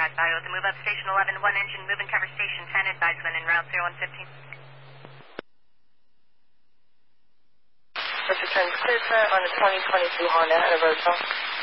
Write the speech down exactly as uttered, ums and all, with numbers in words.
Enterprise Bio. The move up station eleven, one engine, move and cover station ten, advise when en route zero one fifteen. This is turn clear, sir, on the twenty twenty-two Honda at a road call.